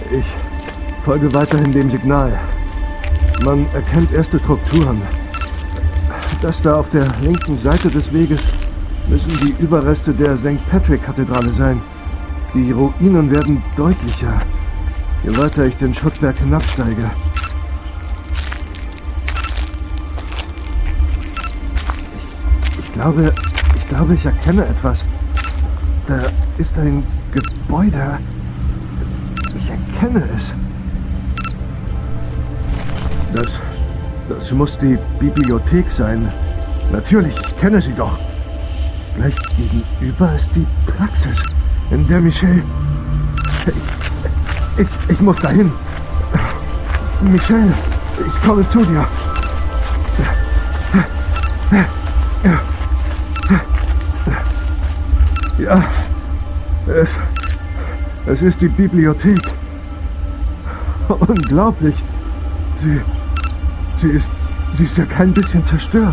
Ich folge weiterhin dem Signal. Man erkennt erste Strukturen. Das da auf der linken Seite des Weges müssen die Überreste der St. Patrick-Kathedrale sein. Die Ruinen werden deutlicher, je weiter ich den Schuttberg hinabsteige. Ich glaube, ich erkenne etwas. Da ist ein Gebäude. Ich erkenne es. Das muss die Bibliothek sein. Natürlich, ich kenne sie doch. Gleich gegenüber ist die Praxis, in der Michelle... Ich muss dahin. Michelle, ich komme zu dir. Ja, es ist die Bibliothek. Unglaublich. Sie ist ja kein bisschen zerstört.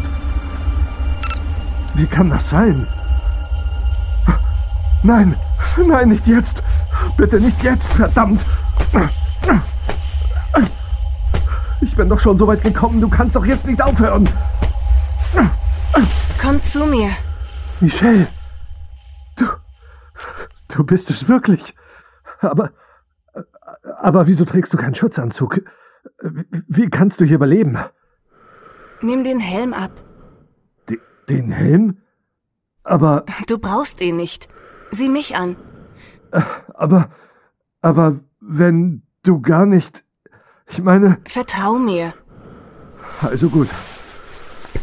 Wie kann das sein? Nein, nicht jetzt. Bitte nicht jetzt, verdammt. Ich bin doch schon so weit gekommen, du kannst doch jetzt nicht aufhören. Komm zu mir. Michelle, du bist es wirklich. Aber wieso trägst du keinen Schutzanzug? Wie kannst du hier überleben? Nimm den Helm ab. Den Helm? Aber... Du brauchst ihn nicht. Sieh mich an. Aber wenn du gar nicht... Ich meine... Vertrau mir. Also gut.